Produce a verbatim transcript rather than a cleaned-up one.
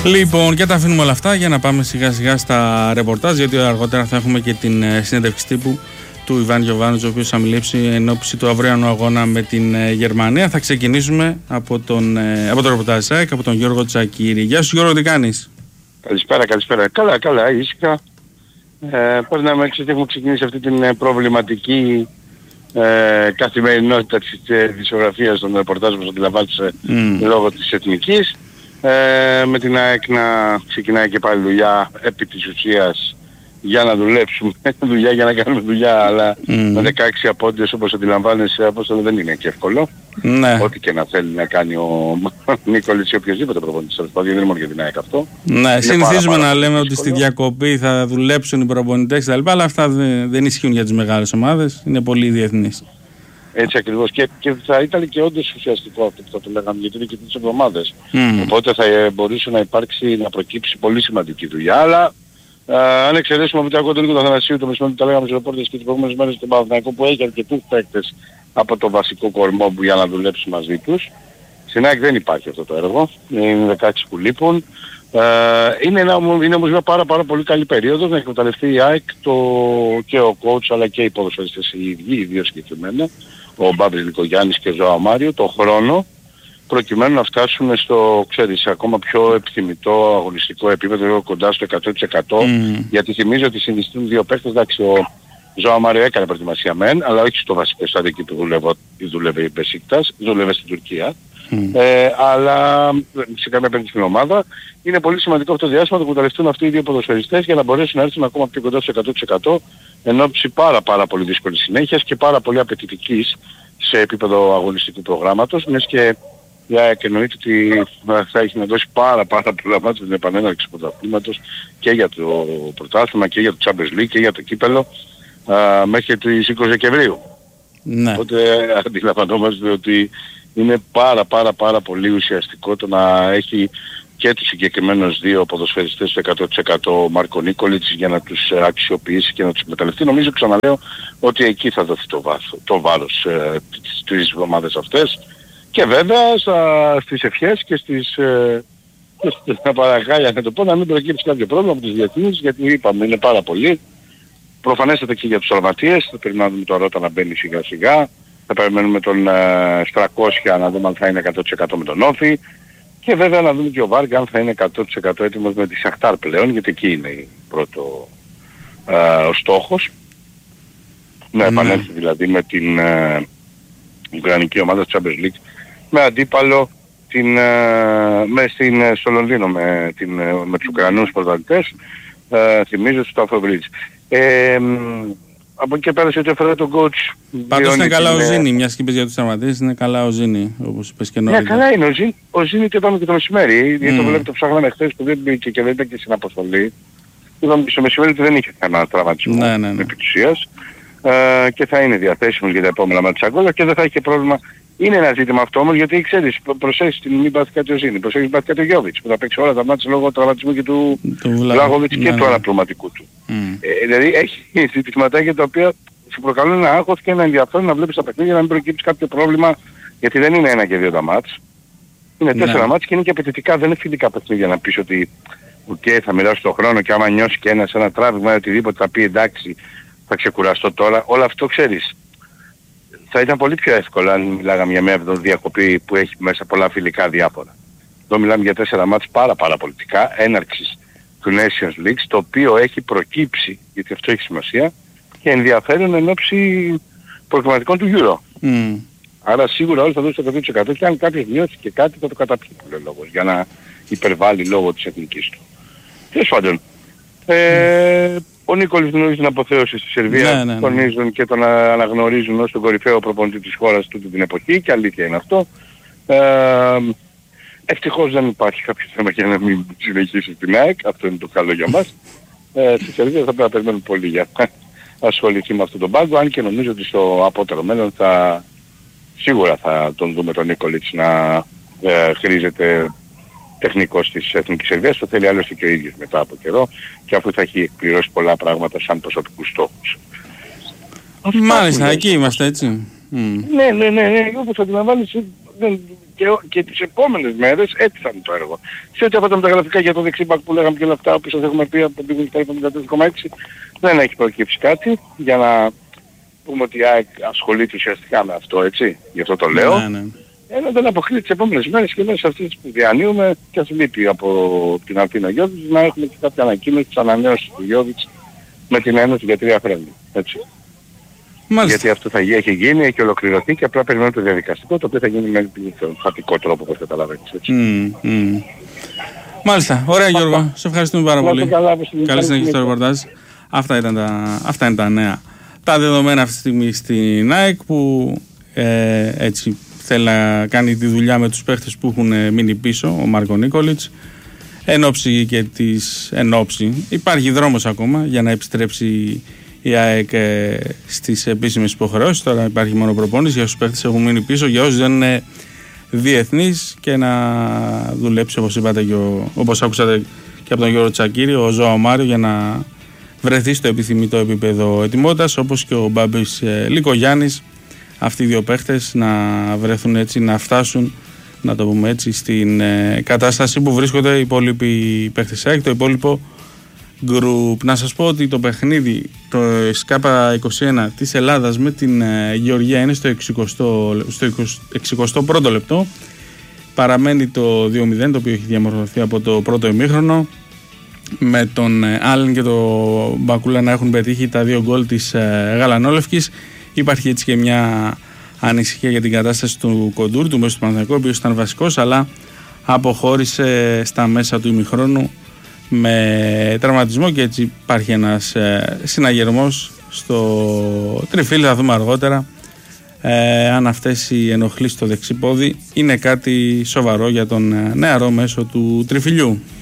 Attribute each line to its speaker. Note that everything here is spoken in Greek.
Speaker 1: Λοιπόν, και τα αφήνουμε όλα αυτά για να πάμε σιγά σιγά στα ρεπορτάζ, γιατί αργότερα θα έχουμε και την συνέντευξη τύπου του Ιβάν Γιοβάνοβιτς, ο οποίος θα μιλήσει εν ώψη του αυριανού αγώνα με την Γερμανία. Θα ξεκινήσουμε από τον, από το ρεπορτάζ ΣΑΕΚ, από τον Γιώργο Τσακίρη. Γεια σου Γιώργο, τι κάνεις?
Speaker 2: Καλησπέρα, καλησπέρα. Καλά, καλά, ήσυχα. Ε, Παίρναμε έξω ότι έχουμε ξεκινήσει αυτή την προβληματική ε, καθημερινότητα της δημοσιογραφίας των ρεπορτάζ που αντιλαμβάνεσαι mm. λόγω της εθνικής. Ε, με την ΑΕΚ να ξεκινάει και πάλι δουλειά επί της ουσίας για να δουλέψουμε, δουλειά για να κάνουμε δουλειά, αλλά mm. με δεκαέξι απόντες όπως αντιλαμβάνεσαι, Απόστολο, δεν είναι και εύκολο. Ναι. Ό,τι και να θέλει να κάνει ο Νίκολης ή οποιοσδήποτε προπονητής, δεν είναι μόνο για την ΑΕΚ αυτό. Ναι,
Speaker 1: συνηθίζουμε να λέμε ότι στη διακοπή θα δουλέψουν οι προπονητές κτλ. Αλλά αυτά δεν, δεν ισχύουν για τις μεγάλες ομάδες, είναι πολύ διεθνείς.
Speaker 2: Έτσι ακριβώς. Και, και θα ήταν και όντως ουσιαστικό αυτό που θα το λέγαμε, γιατί είναι και τις εβδομάδες. Mm. Οπότε θα μπορούσε να υπάρξει, να προκύψει πολύ σημαντική δουλειά. Αλλά α, αν εξαιρέσουμε από το ακούω τον Νίκο Αθανασίου, το μεσημέρι που τα λέγαμε στους ρεπόρτες και τις προηγούμενες μέρες στον Παναθηναϊκό, που έχει αρκετούς παίκτες από το βασικό κορμό που για να δουλέψει μαζί τους. Στην ΑΕΚ δεν υπάρχει αυτό το έργο. Είναι δεκαέξι που λείπουν. Uh, είναι, ένα, είναι όμως μια πάρα, πάρα πολύ καλή περίοδος να εκμεταλλευτεί η ΑΕΚ το, και ο coach αλλά και οι ποδοσφαιριστές οι ίδιοι, οι δύο συγκεκριμένα, ο Μπάμπης Λικογιάννης και ο Ζωάο Μάριο, το χρόνο προκειμένου να φτάσουν στο, ξέρεις, ακόμα πιο επιθυμητό αγωνιστικό επίπεδο, κοντά στο εκατό τοις εκατό mm. γιατί θυμίζω ότι συνιστούν δύο παίκτες. Εντάξει, ο Ζωάο Μάριο έκανε προετοιμασία μεν, αλλά όχι στο βασικό στάδιο εκεί που δούλευε η Μπεσίκτας, δούλευε στην Τουρκία. Mm. Ε, αλλά σε καμία περίπτωση στην ομάδα είναι πολύ σημαντικό αυτό το διάστημα να το εκμεταλλευτούν αυτοί οι δύο ποδοσφαιριστές για να μπορέσουν να έρθουν ακόμα πιο κοντά στο εκατό τοις εκατό εν ώψη πάρα πάρα πολύ δύσκολης συνέχειας και πάρα πολύ απαιτητικής σε επίπεδο αγωνιστικού προγράμματος, μιας και η ΑΕΚ εννοείται ότι θα έχει να δώσει πάρα πάρα πολλά μάτια στην επανέναρξη του πρωταθλήματος και για το πρωτάθλημα και για το Champions League και για το κύπελλο α, μέχρι τις είκοσι Δεκεμβρίου. Ναι. Οπότε αντιλαμβανόμαστε ότι είναι πάρα πάρα πάρα πολύ ουσιαστικό το να έχει και τους συγκεκριμένους δύο ποδοσφαιριστές στο εκατό τοις εκατό ο Μάρκο Νίκολιτς για να τους αξιοποιήσει και να τους εκμεταλλευτεί. Νομίζω, ξαναλέω, ότι εκεί θα δοθεί το, βάθο, το βάρος ε, τις τρεις εβδομάδες αυτές και βέβαια στα, στις ευχές και στις ε, στα παρακάλια να το πω, να μην προκύψει κάποιο πρόβλημα από τις διεθνείς, γιατί είπαμε είναι πάρα πολύ. Προφανέστατα και για τους τραυματίες, θα περιμένουμε το Ρότα να μπαίνει σιγά σιγά. Θα περιμένουμε τον ε, Στρακόσια να δούμε αν θα είναι εκατό τοις εκατό με τον Όφη και βέβαια να δούμε και ο Βάργα αν θα είναι εκατό τοις εκατό έτοιμος με τη Σαχτάρ πλέον, γιατί εκεί είναι πρώτο ε, ο στόχος. Να επανέλθει δηλαδή με την ε, Ουκρανική ομάδα του Champions League με αντίπαλο την, ε, με στην, ε, στο Λονδίνο με, την, ε, με τους Ουκρανούς πρωταθλητές, ε, θυμίζω στο Στάφρο Ε, από εκεί και πέρα σε ό,τι αφορά τον coach.
Speaker 1: Πάντως είναι καλά ο Ζήνη, μιας και είπες για τους τραυματίες, είναι καλά ο Ζήνη, όπως είπες και νωρίτερα.
Speaker 2: Ναι, καλά είναι ο Ζήνη, ο Ζήνη και είπαμε και το μεσημέρι, γιατί mm. το βλέπετε, το ψάχναμε χθες που δεν μπήκε και δεν ήταν και στην αποστολή. Είπαμε και στο μεσημέρι ότι δεν είχε κανένα τραυματισμό ναι, ναι, ναι. επί της ουσίας, ε, και θα είναι διαθέσιμος για τα επόμενα μάτια Αγκόλα και δεν θα έχει και πρόβλημα. Είναι ένα ζήτημα αυτό όμως, γιατί ξέρεις, προσέχεις την μη πάθει κάτι ο Ζήνη, προσέχεις πάθει κάτι ο Γιώβιτς που θα παίξει όλα τα μάτια λόγω τραυματισμού και του Βλάχοβιτς και ναι. του αναπληρωματικού του. Mm. Ε, δηλαδή έχει ζητηματάκια τα οποία σου προκαλούν ένα άγχος και ένα ενδιαφέρον να βλέπεις τα παιχνίδια να μην προκύψει κάποιο πρόβλημα, γιατί δεν είναι ένα και δύο τα μάτς. Είναι τέσσερα ναι. μάτς και είναι και απαιτητικά, δεν είναι φιλικά παιχνίδια να πεις ότι okay, θα μοιράσω τον χρόνο και άμα νιώσει και ένας ένα τράβηγμα ή οτιδήποτε θα πει εντάξει θα ξεκουραστώ τώρα. Όλο αυτό ξέρεις. Θα ήταν πολύ πιο εύκολο αν μιλάγαμε για μια εβδομάδα διακοπή που έχει μέσα πολλά φιλικά διάφορα. Εδώ μιλάμε για τέσσερα μάτς πάρα πάρα πολιτικά έναρξης του Nations League, το οποίο έχει προκύψει, γιατί αυτό έχει σημασία, και ενδιαφέρον εν ώψη προκριματικών του Euro. Mm. Άρα σίγουρα όλοι θα δώσουν το εκατό τοις εκατό και αν κάποιος μειώσει και κάτι θα το καταπιεί που λέει λόγος, για να υπερβάλλει λόγω της εθνικής του. Τέλος πάντων, ε, mm. ο Νίκολης γνωρίζει την αποθέωση στη Σερβία, ναι, ναι, ναι. τονίζουν και τον αναγνωρίζουν ως τον κορυφαίο προπονητή της χώρας τούτη την εποχή και αλήθεια είναι αυτό. Ε, ευτυχώς δεν υπάρχει κάποιο θέμα για να μην συνεχίσει την ΑΕΚ, αυτό είναι το καλό για μας. Ε, στη Σερβία θα πρέπει να περιμένουμε πολύ για να ασχοληθεί με αυτόν τον πάγκο, αν και νομίζω ότι στο απότερο μέλλον θα σίγουρα θα τον δούμε τον Νίκολιτς να ε, χρήζεται τεχνικός της Εθνικής Σερβίας, το θέλει άλλωστε και ο ίδιος μετά από καιρό και αφού θα έχει εκπληρώσει πολλά πράγματα σαν προσωπικούς στόχους.
Speaker 1: Μάλιστα, εκεί είμαστε έτσι.
Speaker 2: Mm. Ναι, ναι, ναι, ναι, όπως αντιλαμβάνεις δεν, και, και τις επόμενες μέρες έτσι θα είναι το έργο. Σε ό,τι αφορά τα γραφικά για το δεξίμπακ που λέγαμε και όλα αυτά, όπως σας έχουμε πει από τον πενήντα τέσσερα κόμμα έξι, δεν έχει προκύψει κάτι για να πούμε ότι η ΑΕΚ ασχολείται ουσιαστικά με αυτό, έτσι, γι' αυτό το λέω.
Speaker 1: Ναι, ναι.
Speaker 2: Ένα δεν αποκλείει τις επόμενες μέρες και μέσα σε αυτές που διανύουμε και ας λείπει από την Αθήνα Γιώβιτς να έχουμε και κάποια ανακοίνωση της ανανέωσης του Γιώβιτς με την Ένωση για τρία χρόνια. Έτσι. Μάλιστα. Γιατί αυτό θα έχει γίνει, έχει ολοκληρωθεί και απλά περιμένουμε το διαδικαστικό, το οποίο θα γίνει με τον φατικό τρόπο, όπως καταλαβαίνεις. Mm, mm.
Speaker 1: Μάλιστα. Ωραία Γιώργο, σε ευχαριστούμε πάρα πολύ. Καλή συνέχεια στο ρεπορτάζ. Αυτά, ήταν τα, αυτά είναι τα νέα. Τα δεδομένα αυτή τη στιγμή στην ΑΕΚ που ε, έτσι θέλει να κάνει τη δουλειά με τους παίχτες που έχουν μείνει πίσω, ο Μάρκο Νίκολιτς. Εν όψη και της εν όψη. Υπάρχει δρόμος ακόμα για να επιστρέψει η ΑΕΚ ε, στις επίσημες υποχρεώσεις. Τώρα υπάρχει μόνο προπόνηση για όσους παίχτες έχουν μείνει πίσω, για όσους δεν είναι διεθνείς και να δουλέψει, όπως είπατε και ο, όπως άκουσατε και από τον Γιώργο Τσακίρη, ο Ζωάο Μάριο, για να βρεθεί στο επιθυμητό επίπεδο ετοιμότητας, όπως και ο Μπάμπης ε, Λικογιάννης. Αυτοί οι δύο παίχτες να βρεθούν έτσι, να φτάσουν, να το πούμε έτσι, στην ε, κατάσταση που βρίσκονται οι υπόλοιποι παίχτες ΑΕΚ, το υπόλοιπο γκρουπ. Να σας πω ότι το παιχνίδι, το ΣΚΑΠΑ είκοσι ένα της Ελλάδας με την ε, Γεωργία είναι στο εξηκοστό πρώτο λεπτό. Παραμένει το δύο μηδέν, το οποίο έχει διαμορφωθεί από το πρώτο ημίχρονο, με τον ε, Άλεν και τον Μπακούλα να έχουν πετύχει τα δύο γκολ της ε, Γαλανόλευκης. Υπάρχει έτσι και μια ανησυχία για την κατάσταση του Κοντούρ, του μέσου του Παναθηναϊκού, ο οποίος ήταν βασικός, αλλά αποχώρησε στα μέσα του ημιχρόνου με τραυματισμό και έτσι υπάρχει ένας ε, συναγερμός στο τριφύλι. Θα δούμε αργότερα ε, αν αυτές οι ενοχλήσεις στο δεξί πόδι είναι κάτι σοβαρό για τον ε, νεαρό μέσο του τριφυλιού.